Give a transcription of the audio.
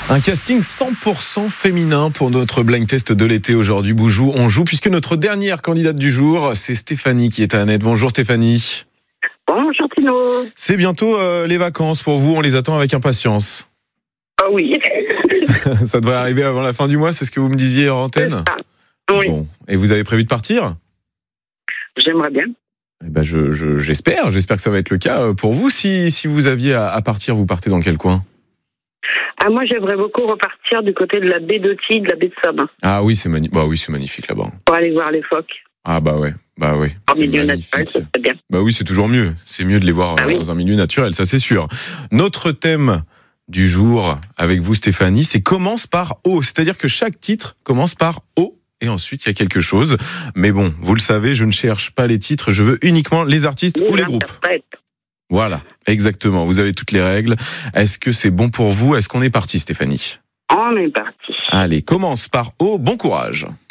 Un casting 100% féminin pour notre blind test de l'été aujourd'hui. On joue puisque notre dernière candidate du jour, c'est Stéphanie qui est à Annette. Bonjour Stéphanie. Bonjour Tino. C'est bientôt les vacances pour vous, on les attend avec impatience. Ah oui. Ça devrait arriver avant la fin du mois, c'est ce que vous me disiez en antenne ? Oui. Bon. Et vous avez prévu de partir ? J'aimerais bien. Eh ben j'espère que ça va être le cas pour vous. Si vous aviez à partir, vous partez dans quel coin ? Ah, moi, j'aimerais beaucoup repartir du côté de la baie d'Authie, de la baie de Somme. Ah oui, c'est magnifique là-bas. Pour aller voir les phoques. Ah bah ouais. En milieu naturel, ça serait bien. Bah oui, c'est toujours mieux. C'est mieux de les voir dans un milieu naturel, ça c'est sûr. Notre thème du jour avec vous Stéphanie, c'est commence par O. C'est-à-dire que chaque titre commence par O et ensuite il y a quelque chose. Mais bon, vous le savez, je ne cherche pas les titres, je veux uniquement les artistes ou les groupes. Voilà, exactement. Vous avez toutes les règles. Est-ce que c'est bon pour vous ? Est-ce qu'on est parti Stéphanie ? On est parti. Allez, commence par O. Bon courage.